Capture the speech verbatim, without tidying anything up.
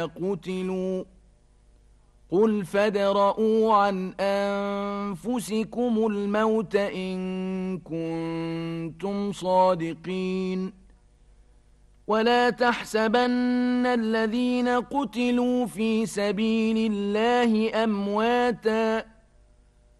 قتلوا قل فادرءوا عن أنفسكم الموت إن كنتم صادقين ولا تحسبن الذين قتلوا في سبيل الله أمواتاً